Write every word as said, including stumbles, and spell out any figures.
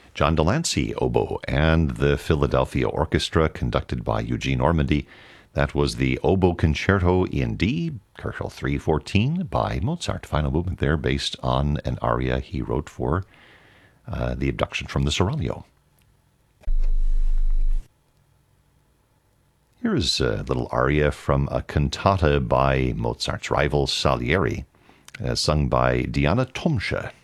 John Delancey, oboe, and the Philadelphia Orchestra, conducted by Eugene Ormandy. That was the Oboe Concerto in D, Köchel three fourteen, by Mozart. Final movement there based on an aria he wrote for uh, the abduction from the Seraglio. Here is a little aria from a cantata by Mozart's rival Salieri, uh, sung by Diana Tomsche.